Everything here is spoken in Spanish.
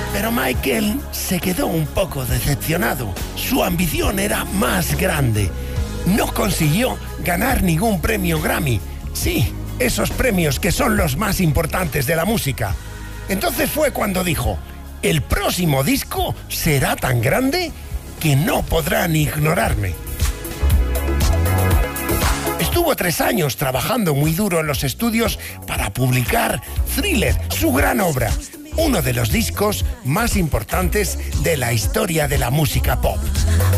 Pero Michael se quedó un poco decepcionado. Su ambición era más grande. No consiguió ganar ningún premio Grammy. Sí, esos premios que son los más importantes de la música. Entonces fue cuando dijo: el próximo disco será tan grande que no podrán ignorarme. Estuvo 3 años trabajando muy duro en los estudios para publicar Thriller, su gran obra, uno de los discos más importantes de la historia de la música pop.